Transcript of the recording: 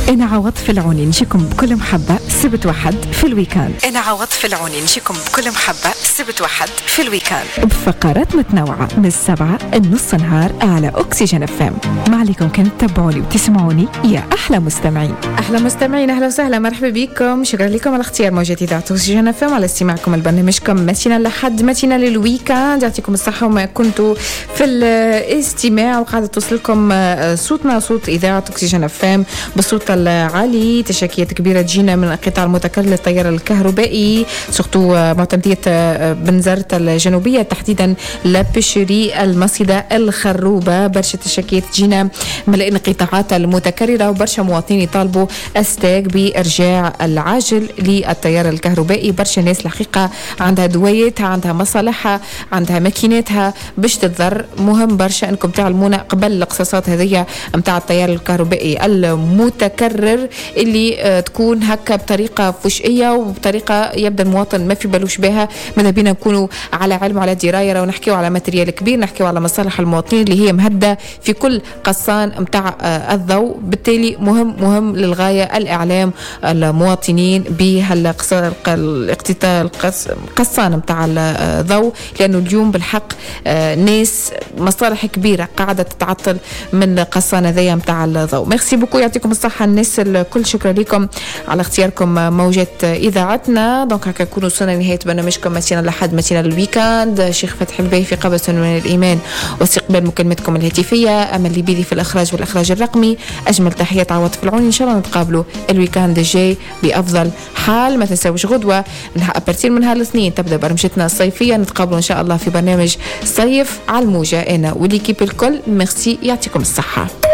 أنا عوض في العوني نجيكم بكل محبة سبت واحد في الويكاند. أنا عوض في العوني نجيكم بكل محبة سبت واحد في الويكاند بفقرات متنوعة من 7 النص نهار على أكسجين FM. ما عليكم كان تتابعوني وتسمعوني يا أحلى مستمعين. أحلى مستمعين، أهلا وسهلا، مرحبا بكم. شكرا لكم على اختيار موجة إذاعة أكسجين FM على استماعكم لبرنامجكم متينا لحد متينا للويكاند. يعطيكم الصحة وما كنتوا في الاستماع وقاعدة توصلكم صوتنا صوت إذاعة أكسجين FM بالصوت العالي. تشاكيات كبيرة تجينا من القطاع المتكرر للتيار الكهربائي سورتو معتمدية بنزرت الجنوبية تحديدا لابشري المصيدة الخروبة. برشا تشاكيات تجينا ملئن القطاعات المتكررة وبرشا مواطنين يطالبوا أستاك بإرجاع العاجل للتيار الكهربائي. برشا ناس الحقيقة عندها دوايتها، عندها مصالحها، عندها ماكيناتها باش تتضر. مهم برشا أنكم تعلمونا قبل القصصات هذه متاع التيار الكهربائي المتكرر اللي تكون هكا بطريقة فشئية وبطريقة يبدأ المواطن ما في بالوش بها. ماذا بينا نكونوا على علم وعلى دراية ونحكيوا على ماتريال كبير، نحكيوا على مصالح المواطنين اللي هي مهدة في كل قصان متاع الضوء. بالتالي مهم للغاية الإعلام المواطنين القصان متاع الضوء، لأنه اليوم بالحق ناس مصالح كبيرة قاعدة تتعطل من قصان ذي متاع الضوء. ميرسي بوكو، يعطيكم الصحة الناس الكل. شكرا لكم على اختياركم موجة إذاعتنا. دونك هكا نكونوا وصلنا لنهاية برنامجكم متينا لحد متينا الويكاند. شيخ فتح الباهي في قبة من الإيمان واستقبال مكالمتكم الهاتفية. أمل لبيدي في الإخراج والإخراج الرقمي. أجمل تحيات عوض في العون. إن شاء الله نتقابلوا الويكاند الجاي بأفضل حال. ما تنسوش غدوة أبرتير من هالاثنين تبدأ برمجتنا الصيفية. نتقابلوا إن شاء الله في برنامج صيف على الموجة أنا وليكيب الكل. ميرسي، يعطيكم الصحة.